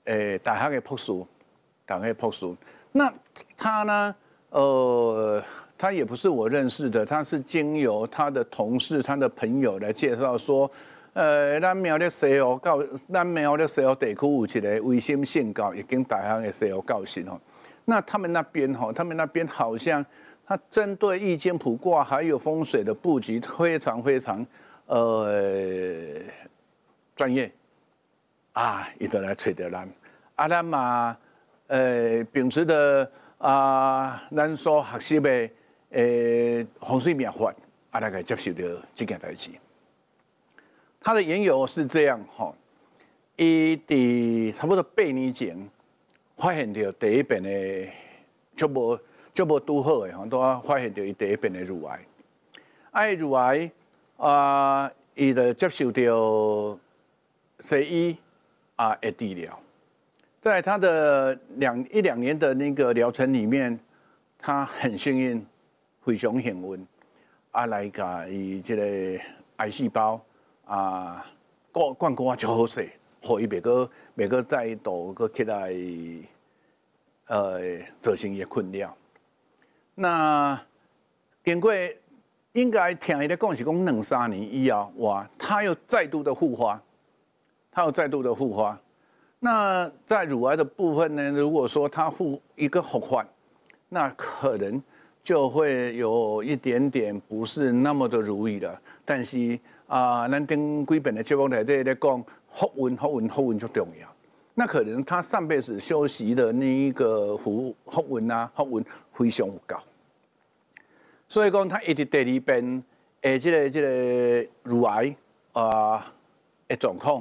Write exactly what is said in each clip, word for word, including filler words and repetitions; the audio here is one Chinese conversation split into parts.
诶，大学的博士，大学的博士。那他呢？呃，他也不是我认识的，他是经由他的同事、他的朋友来介绍说，呃，咱苗栗西湖教，咱苗栗西湖地区有一个卫生县教，已经大学的西湖教授哦。那他们那边哈，他们那边好像他针对易经卜卦还有风水的布局非常非常呃专业啊，伊就来找到咱，啊，咱嘛呃秉持的。啊，咱所学习的诶风水命法，啊，大概接受到这件代志。他的缘由是这样哈，伊伫差不多八年前发现到第一遍的就无就无拄好的，吼，都发现到伊第一遍的乳癌。啊，乳癌啊，伊就接受到西医啊的治疗。在他的两一两年的那个疗程里面，他很幸运，非常幸运，啊来个伊这个癌细胞啊，灌灌灌就好势，互伊袂个袂个再度个起来，呃，造成伊的困扰。那经过应该听伊咧讲是讲两三年以后，哇，他又再度的复发，他又再度的复发。那在乳癌的部分呢？如果说它复一个复发，那可能就会有一点点不是那么的如意了。但是啊，咱顶几遍的节目内底咧讲，福运、福运、福运就重要。那可能他上辈子修习的那一个福福运啊，福运非常有高，所以讲他一直第二遍诶，这个这个乳癌啊的状况。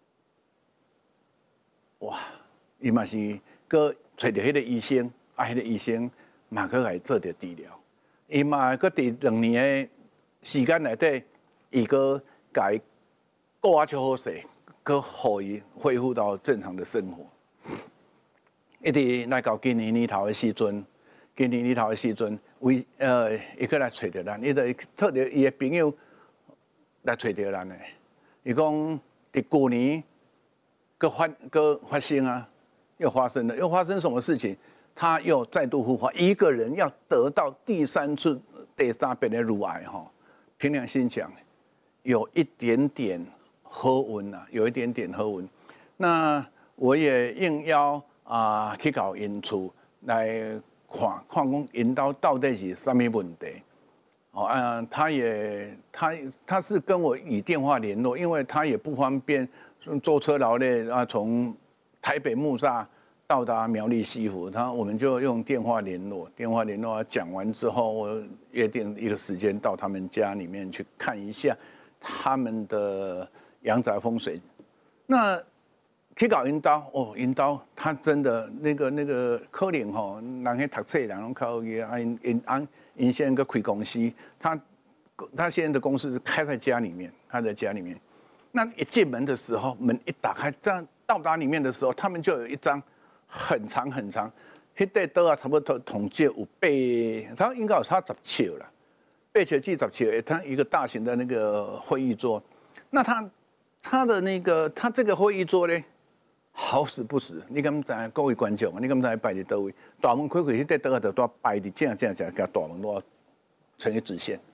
哇，伊嘛是搁找着迄个医生，啊，迄个医生嘛搁来做着治疗，伊嘛搁伫两年的时间内底，伊搁甲伊顾啊就好势，搁互伊恢复到正常的生活。一直来到今年年头的时阵，今年年头的时阵，为呃，伊搁来找着咱，伊就特别伊的朋友来找着咱的，伊讲伫旧年。个发个发生啊，又发生了，又发生什么事情？他又再度复发，一个人要得到第三次、第三遍的乳癌哈，凭良心讲，有一点点好运啊，有一点点好运。那我也应邀啊去搞因厝来看看讲因到到底是什么问题。哦啊，他也他他是跟我以电话联络，因为他也不方便。坐车劳累啊，从台北木栅到达苗栗西湖，他我们就用电话联络，电话联络讲完之后，我约定一个时间到他们家里面去看一下他们的阳宅风水。那去搞引导哦，引导他真的那个那个可能吼，人去读册人拢靠伊啊，因因安因现在个开公司，他他现在的公司是开在家里面，开在家里面。那一进门的时候，门一打开，这样到达里面的时候，他们就有一张很长很长，那块桌啊，差不多统计有八，它应该有差十尺了，八尺至十尺，它一个大型的那个会议桌。那它它的那个它这个会议桌呢，好死不死，你敢知各位观众，你敢知摆伫倒位？大门开开，那块桌啊，就都摆伫正正正，甲大门都成一直线。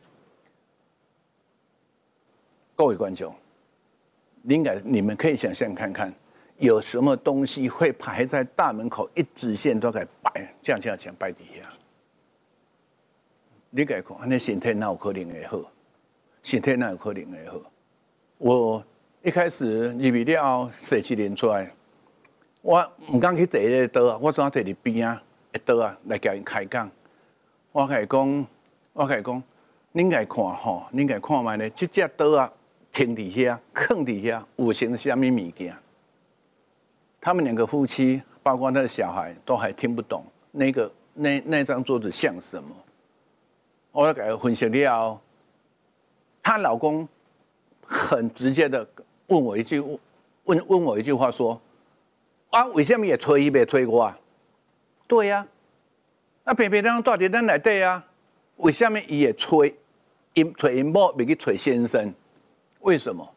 各位观众。应该你们可以想象看看，有什么东西会排在大门口一直线都在摆，这样这样这样摆底下。你该看，那身体哪有可能会好？身体哪有可能会好？我一开始入去了，设计连出来，我唔敢去坐那个桌啊，我怎坐伫边啊？一桌啊，来叫因开讲。我甲伊讲，我甲伊讲，恁该看吼，恁该看卖咧，这只桌啊。停底下，坑底下，五行虾米物件？他们两个夫妻，包括他的小孩，都还听不懂那个那那张桌子像什么。我给他分析了，她老公很直接的问我一句，问问我一句话说：啊，为什么也吹伊别吹我啊？对呀、啊，啊，偏偏当住伫咱内底啊，为什么伊也吹？因吹因某，别去吹先生？为什么？